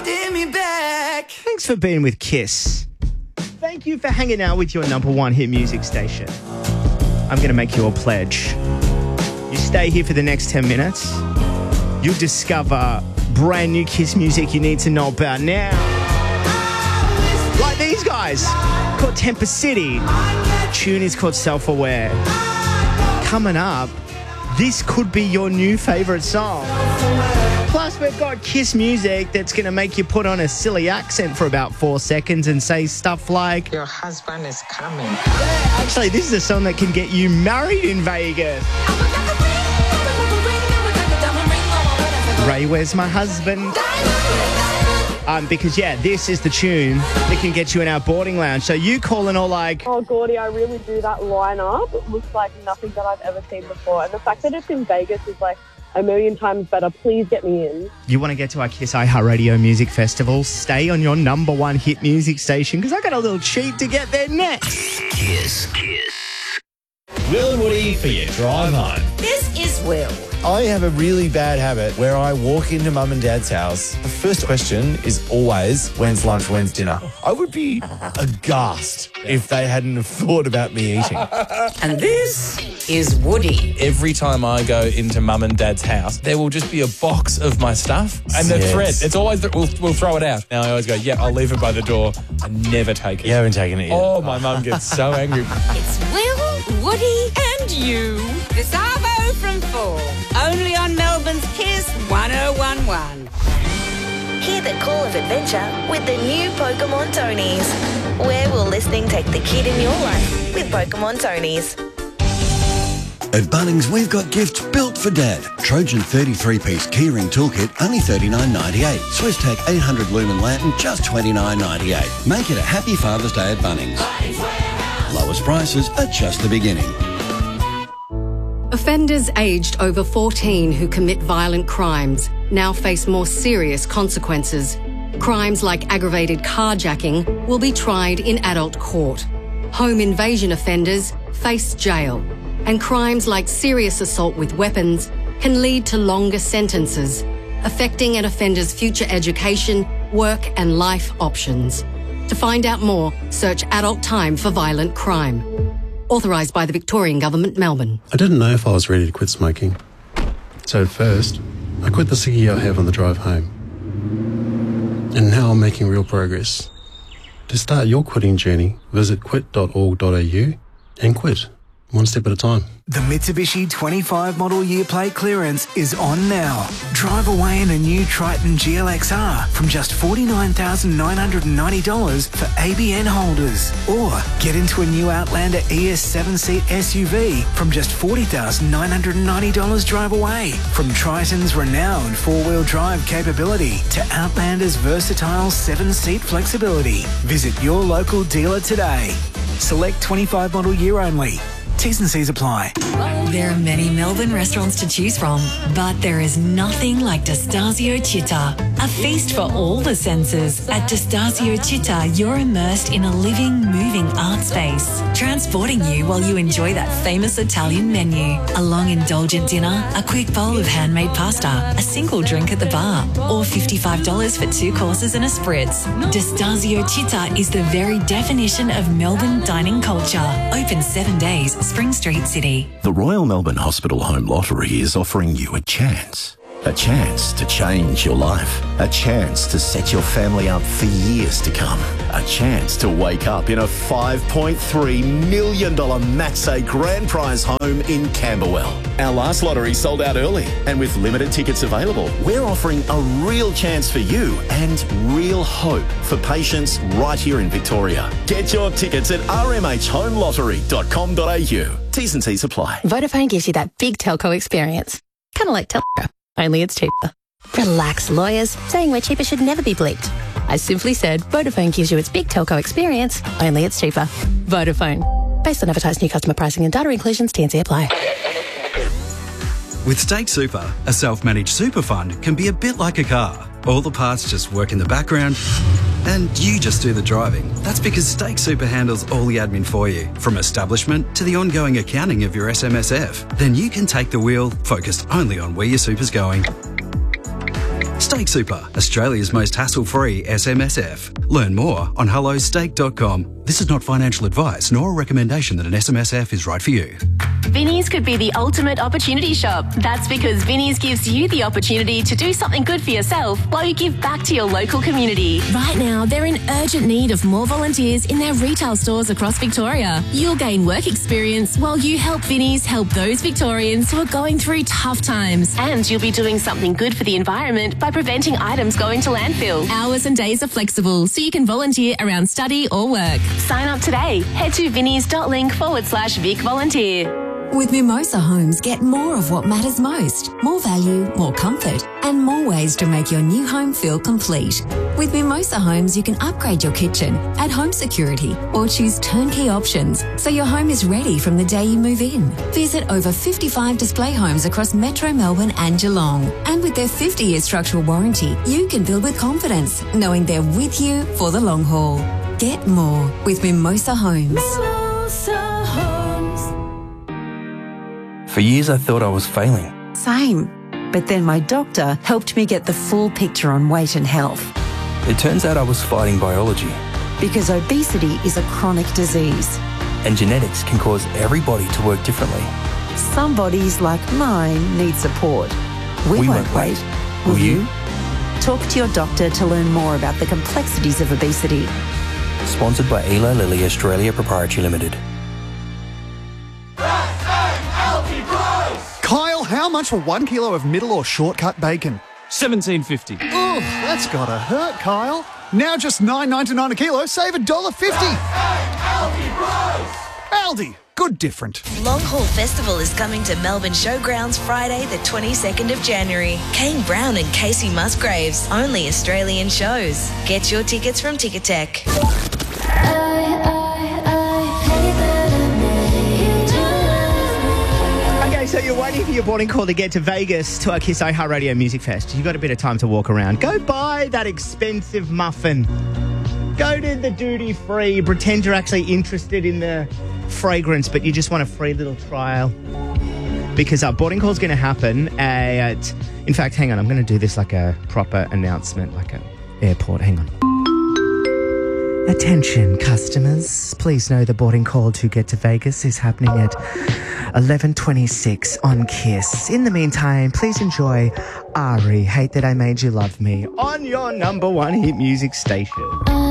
holding me back. Thanks for being with Kiss. Thank you for hanging out with your number one hit music station. I'm going to make you a pledge. You stay here for the next 10 minutes. You'll discover brand new Kiss music you need to know about now. Like these guys, called Temper City. The tune is called Self-Aware. Coming up, this could be your new favourite song. Plus, we've got Kiss music that's going to make you put on a silly accent for about 4 seconds and say stuff like, your husband is coming. Actually, this is a song that can get you married in Vegas. Ray, where's my husband? Because, this is the tune that can get you in our boarding lounge. So you calling all like... Oh, Gordy, I really do. That lineup. It looks like nothing that I've ever seen before. And the fact that it's in Vegas is like a million times better. Please get me in. You want to get to our Kiss iHeartRadio Music Festival? Stay on your number one hit music station because I got a little cheat to get there next. Kiss. Will and Woody for your drive home. This is Will. I have a really bad habit where I walk into mum and dad's house. The first question is always, when's lunch, when's dinner? I would be aghast if they hadn't have thought about me eating. And this is Woody. Every time I go into mum and dad's house, there will just be a box of my stuff and the thread. It's always, we'll throw it out. Now I always go, I'll leave it by the door. I never take it. You haven't taken it yet. Oh, my mum gets so angry. It's Will, Woody and you. The Savo from 4. Only on Melbourne's Kiss 1011. Hear the call of adventure with the new Pokemon Tonies. Where will listening take the kid in your life with Pokemon Tonies? At Bunnings, we've got gifts built for Dad. Trojan 33-piece keyring toolkit, only $39.98. SwissTech 800 lumen lantern, just $29.98. Make it a happy Father's Day at Bunnings. Lowest prices are just the beginning. Offenders aged over 14 who commit violent crimes now face more serious consequences. Crimes like aggravated carjacking will be tried in adult court. Home invasion offenders face jail. And crimes like serious assault with weapons can lead to longer sentences, affecting an offender's future education, work and life options. To find out more, search Adult Time for Violent Crime. Authorised by the Victorian Government, Melbourne. I didn't know if I was ready to quit smoking. So at first, I quit the ciggy I have on the drive home. And now I'm making real progress. To start your quitting journey, visit quit.org.au and quit, one step at a time. The Mitsubishi 25 model year plate clearance is on now. Drive away in a new Triton GLXR from just $49,990 for ABN holders. Or get into a new Outlander ES 7-seat SUV from just $40,990 drive away. From Triton's renowned four-wheel drive capability to Outlander's versatile 7-seat flexibility. Visit your local dealer today. Select 25 model year only. T's and C's apply. There are many Melbourne restaurants to choose from, but there is nothing like Destasio Città. A feast for all the senses. At Destasio Città, you're immersed in a living, moving art space, transporting you while you enjoy that famous Italian menu. A long, indulgent dinner, a quick bowl of handmade pasta, a single drink at the bar, or $55 for 2 courses and a spritz. Destasio Città is the very definition of Melbourne dining culture. Open 7 days, Spring Street, City. The Royal Melbourne Hospital Home Lottery is offering you a chance to change your life, a chance to set your family up for years to come, a chance to wake up in a $5.3 million Max A grand prize home in Camberwell. Our last lottery sold out early, and with limited tickets available, we're offering a real chance for you and real hope for patients right here in Victoria. Get your tickets at rmhhomelottery.com.au. T's and C's apply. Vodafone gives you that big telco experience. Kind of like Telco, only it's cheaper. Relax, lawyers. Saying we're cheaper should never be bleeped. I simply said Vodafone gives you its big telco experience, only it's cheaper. Vodafone. Based on advertised new customer pricing and data inclusions, T&C apply. With State Super, a self-managed super fund can be a bit like a car. All the parts just work in the background and you just do the driving. That's because Stake Super handles all the admin for you, from establishment to the ongoing accounting of your SMSF. Then you can take the wheel, focused only on where your super's going. Steak Super, Australia's most hassle-free SMSF. Learn more on hellosteak.com. This is not financial advice nor a recommendation that an SMSF is right for you. Vinnie's could be the ultimate opportunity shop. That's because Vinnie's gives you the opportunity to do something good for yourself while you give back to your local community. Right now, they're in urgent need of more volunteers in their retail stores across Victoria. You'll gain work experience while you help Vinnie's help those Victorians who are going through tough times. And you'll be doing something good for the environment by preventing items going to landfill. Hours and days are flexible, so you can volunteer around study or work. Sign up today. Head to vinnies.link/Vic Volunteer. With Mimosa Homes, get more of what matters most. More value, more comfort, and more ways to make your new home feel complete. With Mimosa Homes, you can upgrade your kitchen, add home security, or choose turnkey options so your home is ready from the day you move in. Visit over 55 display homes across Metro Melbourne and Geelong. And with their 50-year structural warranty, you can build with confidence, knowing they're with you for the long haul. Get more with Mimosa Homes. Mimosa Homes. For years, I thought I was failing. Same. But then my doctor helped me get the full picture on weight and health. It turns out I was fighting biology. Because obesity is a chronic disease. And genetics can cause everybody to work differently. Some bodies, like mine, need support. We won't wait. Will you? Talk to your doctor to learn more about the complexities of obesity. Sponsored by Eli Lilly Australia Proprietary Limited. Kyle, how much for 1 kilo of middle or shortcut bacon? $17.50. Oh, that's gotta hurt, Kyle. Now just $9.99 a kilo, save $1.50. Aldi, good different. Long Haul Festival is coming to Melbourne Showgrounds Friday the 22nd of January. Kane Brown and Casey Musgraves, only Australian shows. Get your tickets from Ticketek. So you're waiting for your boarding call to get to Vegas to our Kiss iHeartRadio Music Fest. You've got a bit of time to walk around. Go buy that expensive muffin. Go to the duty free. Pretend you're actually interested in the fragrance, but you just want a free little trial. Because our boarding call is going to happen at... In fact, hang on. I'm going to do this like a proper announcement, like an airport. Hang on. Attention, customers. Please know the boarding call to get to Vegas is happening at 11:26 on Kiss. In the meantime, please enjoy Ari, Hate That I Made You Love Me, on your number one hit music station.